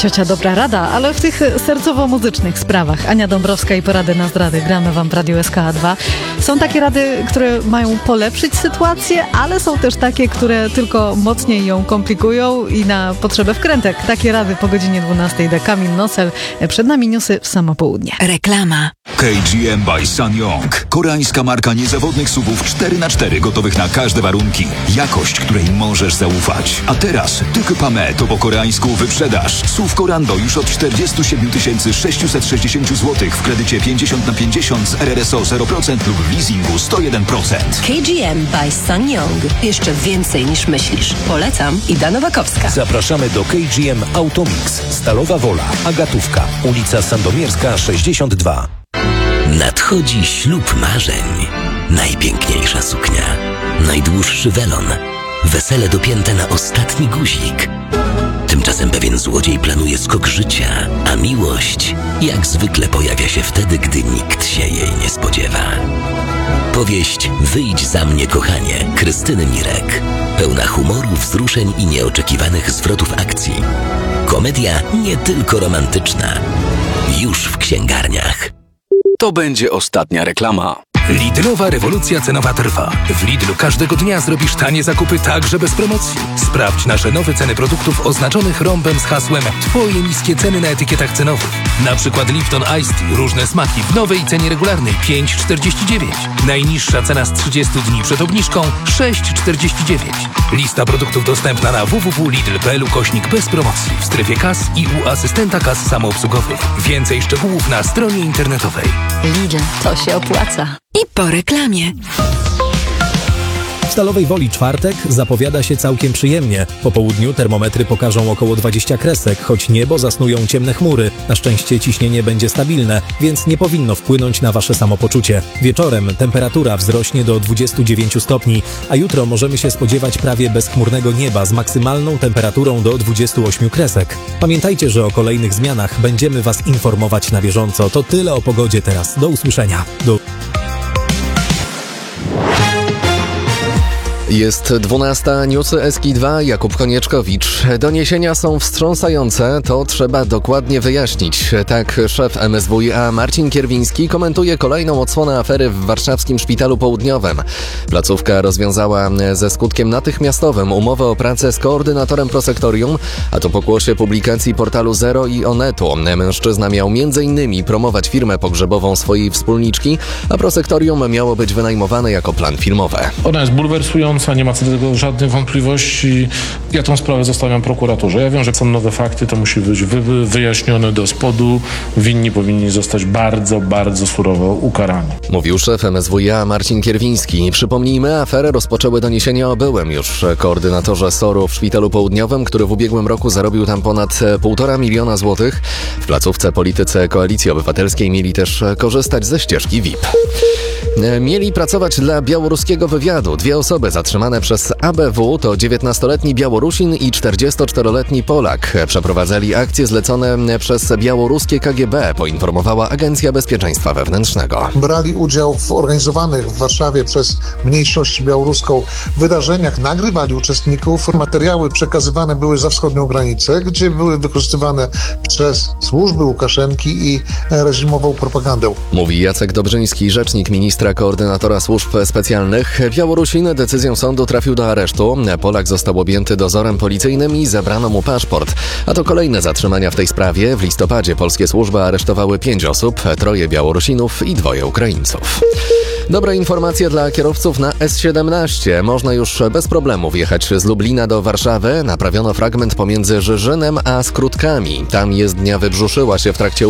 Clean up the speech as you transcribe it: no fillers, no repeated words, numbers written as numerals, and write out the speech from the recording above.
ciocia dobra rada, ale w tych sercowo-muzycznych sprawach Ania Dąbrowska i porady na zdrady gramy wam w Radiu SK2. Są takie rady, które mają polepszyć sytuację, ale są też takie, które tylko mocniej ją komplikują i na potrzebę wkrętek. Takie rady po godzinie 12. Kamil Nosel. Przed nami newsy w samo południe. Reklama. KGM by SsangYong. Koreańska marka niezawodnych SUV-ów 4x4 gotowych na każde warunki. Jakość, której możesz zaufać. A teraz Tykpame to po koreańsku wyprzedaż. SUV Korando już od 47 660 zł w kredycie 50/50 z RRSO 0% lub w leasingu 101%. KGM by SsangYong. Jeszcze więcej niż myślisz. Polecam. Ida Nowakowska. Zapraszamy do KGM Automix. Stalowa Wola, Agatówka, ulica Sandomierska 62. Nadchodzi ślub marzeń. Najpiękniejsza suknia, najdłuższy welon, wesele dopięte na ostatni guzik. Tymczasem pewien złodziej planuje skok życia, a miłość jak zwykle pojawia się wtedy, gdy nikt się jej nie spodziewa. Powieść Wyjdź za mnie, kochanie, Krystyny Mirek. Pełna humoru, wzruszeń i nieoczekiwanych zwrotów akcji. Komedia nie tylko romantyczna. Już w księgarniach. To będzie ostatnia reklama. Lidlowa rewolucja cenowa trwa. W Lidlu każdego dnia zrobisz tanie zakupy także bez promocji. Sprawdź nasze nowe ceny produktów oznaczonych rąbem z hasłem Twoje niskie ceny na etykietach cenowych. Na przykład Lipton Iced Tea, różne smaki w nowej cenie regularnej 5,49. Najniższa cena z 30 dni przed obniżką 6,49. Lista produktów dostępna na www.lidl.pl/. bez promocji w strefie kas i u asystenta kas samoobsługowych. Więcej szczegółów na stronie internetowej. Lidl, to się opłaca. I po reklamie. W Stalowej Woli czwartek zapowiada się całkiem przyjemnie. Po południu termometry pokażą około 20 kresek, choć niebo zasnują ciemne chmury. Na szczęście ciśnienie będzie stabilne, więc nie powinno wpłynąć na wasze samopoczucie. Wieczorem temperatura wzrośnie do 29 stopni, a jutro możemy się spodziewać prawie bezchmurnego nieba z maksymalną temperaturą do 28 kresek. Pamiętajcie, że o kolejnych zmianach będziemy was informować na bieżąco. To tyle o pogodzie teraz. Do usłyszenia. Jest 12, newsy SK2, Jakub Konieczkowicz. Doniesienia są wstrząsające, to trzeba dokładnie wyjaśnić. Tak szef MSWiA Marcin Kierwiński komentuje kolejną odsłonę afery w warszawskim Szpitalu Południowym. Placówka rozwiązała ze skutkiem natychmiastowym umowę o pracę z koordynatorem prosektorium, a to pokłosie publikacji portalu Zero i Onetu. Mężczyzna miał m.in. promować firmę pogrzebową swojej wspólniczki, a prosektorium miało być wynajmowane jako plan filmowy. Ona jest bulwersująca. Nie ma co do tego żadnych wątpliwości. Ja tą sprawę zostawiam prokuraturze. Ja wiem, że są nowe fakty, to musi być wyjaśnione do spodu. Winni powinni zostać bardzo, bardzo surowo ukarani. Mówił szef MSWiA Marcin Kierwiński. Przypomnijmy, aferę rozpoczęły doniesienia o byłym już koordynatorze SOR-u w Szpitalu Południowym, który w ubiegłym roku zarobił tam ponad 1,5 miliona złotych. W placówce politycy Koalicji Obywatelskiej mieli też korzystać ze ścieżki VIP. Mieli pracować dla białoruskiego wywiadu. 2 osoby zatrzymane przez ABW to 19-letni Białorusin i 44-letni Polak. Przeprowadzali akcje zlecone przez białoruskie KGB, poinformowała Agencja Bezpieczeństwa Wewnętrznego. Brali udział w organizowanych w Warszawie przez mniejszość białoruską wydarzeniach, nagrywali uczestników. Materiały przekazywane były za wschodnią granicę, gdzie były wykorzystywane przez służby Łukaszenki i reżimową propagandę. Mówi Jacek Dobrzyński, rzecznik ministra koordynatora służb specjalnych. Białorusin decyzją sądu trafił do aresztu. Polak został objęty dozorem policyjnym i zabrano mu paszport. A to kolejne zatrzymania w tej sprawie. W listopadzie polskie służby aresztowały 5 osób, 3 Białorusinów i 2 Ukraińców. Dobre informacje dla kierowców na S17. Można już bez problemu wjechać z Lublina do Warszawy. Naprawiono fragment pomiędzy Żyżynem a Skrótkami. Tam jezdnia wybrzuszyła się w trakcie